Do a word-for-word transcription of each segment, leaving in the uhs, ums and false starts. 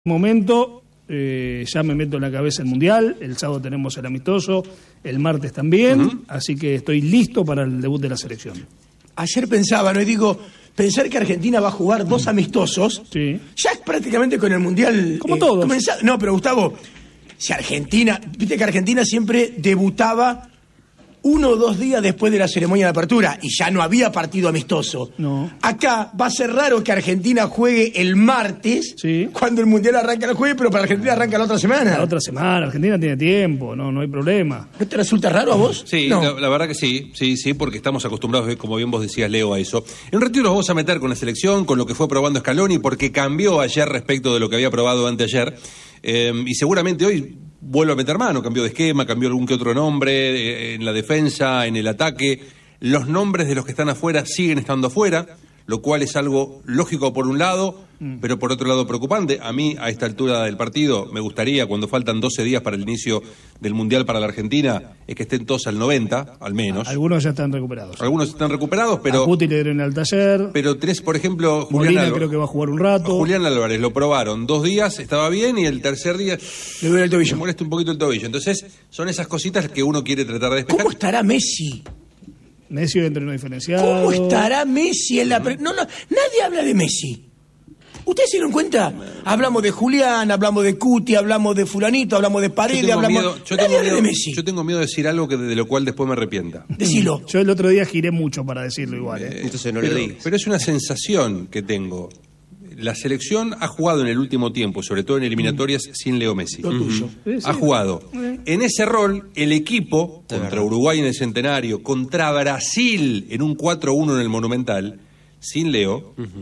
momento eh, ya me meto en la cabeza el Mundial, el sábado tenemos el amistoso, el martes también, uh-huh. así que estoy listo para el debut de la selección. Ayer pensaba, ¿no? Y digo, pensar que Argentina va a jugar dos amistosos, sí. ya prácticamente con el Mundial... Como eh, todos. Comenzado. No, pero Gustavo, si Argentina, viste que Argentina siempre debutaba uno o dos días después de la ceremonia de apertura y ya no había partido amistoso. No. Acá va a ser raro que Argentina juegue el martes, sí. cuando el Mundial arranca el jueves, pero para Argentina arranca la otra semana. La otra semana, Argentina tiene tiempo, no, no hay problema. ¿No te resulta raro a vos? Sí, no. la, la verdad que sí, sí, sí, porque estamos acostumbrados, como bien vos decías, Leo, a eso. En un ratito nos vamos a meter con la selección, con lo que fue probando Scaloni, porque cambió ayer respecto de lo que había probado anteayer, eh, y seguramente hoy vuelve a meter mano, cambió de esquema, cambió algún que otro nombre, eh, en la defensa, en el ataque. Los nombres de los que están afuera siguen estando afuera, lo cual es algo lógico por un lado, mm. pero por otro lado preocupante. A mí, a esta altura del partido, me gustaría, cuando faltan doce días para el inicio del Mundial para la Argentina, es que estén todos al noventa, al menos. Algunos ya están recuperados. Algunos están recuperados, pero... A Cuti le dieron al taller. Pero tres, por ejemplo... Julián Molina Alba... creo que va a jugar un rato. Julián Álvarez lo probaron dos días, estaba bien, y el tercer día... Le duele el tobillo. Me molesta un poquito el tobillo. Entonces, son esas cositas que uno quiere tratar de despejar. ¿Cómo estará Messi? Messi entra en no diferenciado. ¿Cómo estará Messi en la... Pre... No, no, nadie habla de Messi. ¿Ustedes se dieron cuenta? Hablamos de Julián, hablamos de Cuti, hablamos de fulanito, hablamos de Paredes, yo hablamos... Miedo, yo, nadie tengo habla miedo, de Messi. yo tengo miedo de decir algo que de lo cual después me arrepienta. Decilo. Yo el otro día giré mucho para decirlo igual. ¿eh? Entonces no pero, lo digas. Pero es una sensación que tengo. La selección ha jugado en el último tiempo, sobre todo en eliminatorias, mm. sin Leo Messi. Lo tuyo. Uh-huh. Sí, ha jugado. Sí. En ese rol, el equipo, de contra verdad. Uruguay en el Centenario, contra Brasil en un cuatro uno en el Monumental, sin Leo, uh-huh.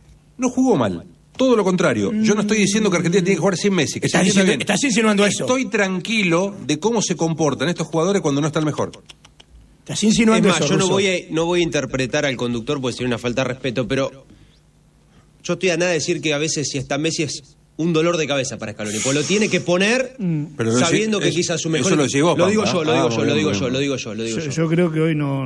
no jugó mal. Todo lo contrario. Mm. Yo no estoy diciendo que Argentina tiene que jugar sin Messi. Que estás, diciendo, estás insinuando eso. Estoy tranquilo de cómo se comportan estos jugadores cuando no están mejor. Estás insinuando es más, eso, yo no Russo. voy, a, no voy a interpretar al conductor porque sería una falta de respeto, pero... Yo estoy a nada de decir que a veces si está Messi es un dolor de cabeza para Scaloni, pues lo tiene que poner pero sabiendo es, que es, quizás su mejor... Eso lo decís vos, Lo digo Pampa. yo, lo ah, digo yo, bueno, lo digo bueno. yo, lo digo yo, lo digo yo, yo. Yo creo que hoy no...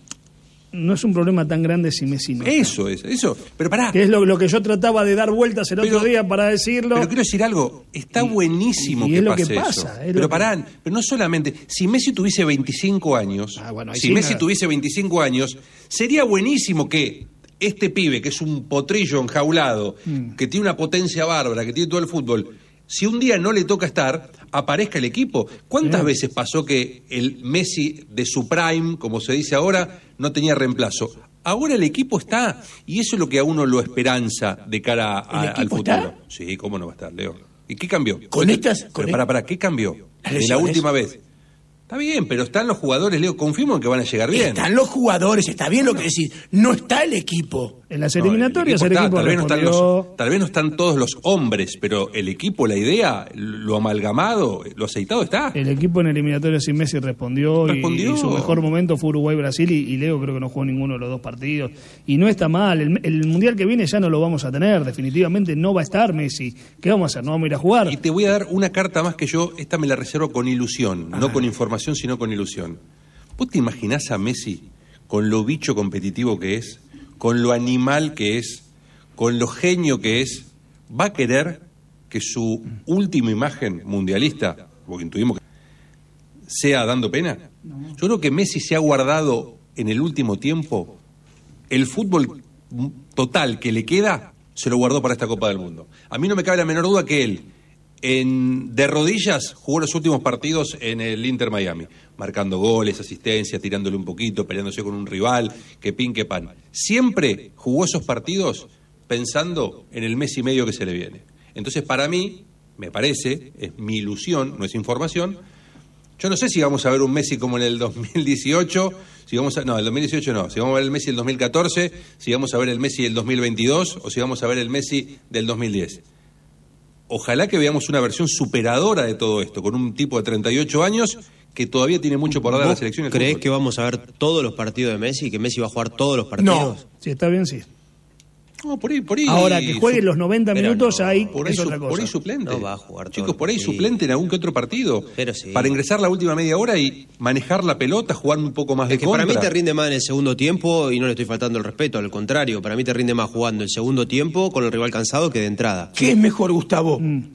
No es un problema tan grande si Messi no. Eso es, eso. Pero pará. Que es lo, lo que yo trataba de dar vueltas el pero, otro día para decirlo. Pero quiero decir algo. Está y, buenísimo y que es lo pase que pasa, eso. Es pero lo pará, que... pero no solamente. Si Messi tuviese veinticinco años, ah, bueno, si sí, Messi nada. tuviese veinticinco años, sería buenísimo que este pibe, que es un potrillo enjaulado, mm. que tiene una potencia bárbara, que tiene todo el fútbol, si un día no le toca estar, aparezca el equipo. ¿Cuántas sí. veces pasó que el Messi de su prime, como se dice ahora, no tenía reemplazo? Ahora el equipo está, y eso es lo que a uno lo esperanza de cara a, al futuro. ¿Está? Sí, ¿cómo no va a estar, Leo? ¿Y qué cambió? ¿Con estas? Pero para, para, ¿qué cambió? De la última vez. Está bien, pero están los jugadores, Leo, confirmo en que van a llegar bien. Están los jugadores, está bien lo que decís. No está el equipo. En las eliminatorias no, el el equipo, equipo, está, el equipo tal, vez no están los, tal vez no están todos los hombres, pero el equipo, la idea, lo amalgamado, lo aceitado está. El equipo en eliminatorias sin Messi respondió, respondió. Y, y su mejor momento fue Uruguay-Brasil y, y Leo creo que no jugó ninguno de los dos partidos. Y no está mal, el, el Mundial que viene ya no lo vamos a tener, definitivamente no va a estar Messi. ¿Qué vamos a hacer? ¿No vamos a ir a jugar? Y te voy a dar una carta más que yo, esta me la reservo con ilusión, ah. no con información, sino con ilusión. ¿Vos te imaginás a Messi con lo bicho competitivo que es, con lo animal que es, con lo genio que es? ¿Va a querer que su última imagen mundialista, porque intuimos que sea dando pena? No. Yo creo que Messi se ha guardado en el último tiempo el fútbol total que le queda, se lo guardó para esta Copa del Mundo. A mí no me cabe la menor duda que él, en, de rodillas, jugó los últimos partidos en el Inter Miami, marcando goles, asistencia, tirándole un poquito, peleándose con un rival, que pin, que pan. Siempre jugó esos partidos pensando en el mes y medio que se le viene. Entonces, para mí, me parece, es mi ilusión, no es información, yo no sé si vamos a ver un Messi como en el dos mil dieciocho, si vamos a, no, el dos mil dieciocho no, si vamos a ver el Messi del dos mil catorce, si vamos a ver el Messi del dos mil veintidós o si vamos a ver el Messi del dos mil diez. Ojalá que veamos una versión superadora de todo esto, con un tipo de treinta y ocho años que todavía tiene mucho por dar a la selección. ¿Creés fútbol? que vamos a ver todos los partidos de Messi? ¿Que Messi va a jugar todos los partidos? No. Si está bien, sí. No, por ahí, por ahí. Ahora, que juegue los noventa Pero minutos no, ahí Por ahí, es su- otra cosa. por ahí suplente. No va a jugar todo Chicos, el por ahí partido. suplente en algún que otro partido. Pero sí. Para ingresar la última media hora y manejar la pelota, jugar un poco más de Es que para contra. mí te rinde más en el segundo tiempo y no le estoy faltando el respeto, al contrario, para mí te rinde más jugando el segundo tiempo con el rival cansado que de entrada. ¿Qué es mejor, Gustavo?